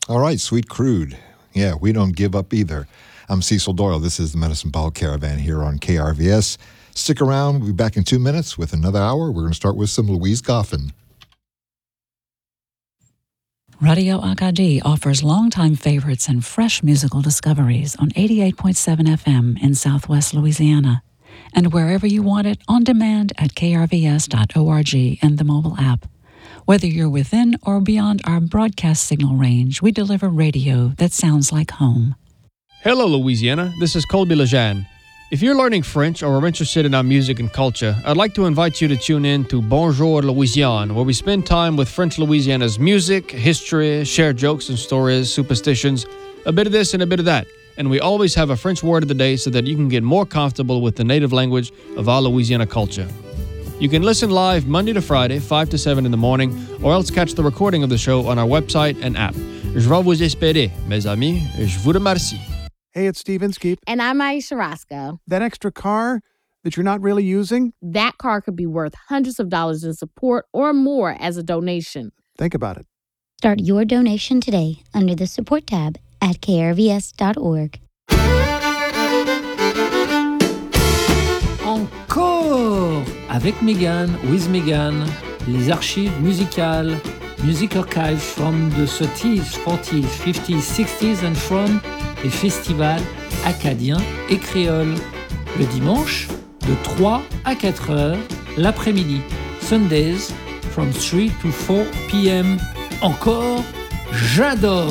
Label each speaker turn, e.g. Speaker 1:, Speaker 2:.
Speaker 1: All right, Sweet Crude. Yeah, we don't give up either. I'm Cecil Doyle. This is the Medicine Ball Caravan here on KRVS. Stick around. We'll be back in 2 minutes with another hour. We're going to start with some Louise Goffin.
Speaker 2: Radio Acadie offers longtime favorites and fresh musical discoveries on 88.7 FM in Southwest Louisiana, and wherever you want it, on demand at krvs.org and the mobile app. Whether you're within or beyond our broadcast signal range, we deliver radio that sounds like home.
Speaker 3: Hello, Louisiana. This is Colby Lejeune. If you're learning French or are interested in our music and culture, I'd like to invite you to tune in to Bonjour Louisiane, where we spend time with French Louisiana's music, history, share jokes and stories, superstitions, a bit of this and a bit of that. And we always have a French word of the day so that you can get more comfortable with the native language of our Louisiana culture. You can listen live Monday to Friday, 5 to 7 in the morning, or else catch the recording of the show on our website and app. Je vais vous espérer, mes amis. Je vous remercie.
Speaker 4: Hey, it's Steve Inskeep.
Speaker 5: And I'm Aisha Roscoe.
Speaker 4: That extra car that you're not really using?
Speaker 5: That car could be worth hundreds of dollars in support or more as a donation.
Speaker 4: Think about it.
Speaker 6: Start your donation today under the support tab at krvs.org.
Speaker 7: Encore avec Megan, with Megan, les archives musicales, music archive from the 30s, 40s, 50s, 60s and from les festivals acadiens et créoles. Le dimanche, de 3 à 4 heures, l'après-midi. Sundays, from 3 to 4 p.m. Encore, j'adore!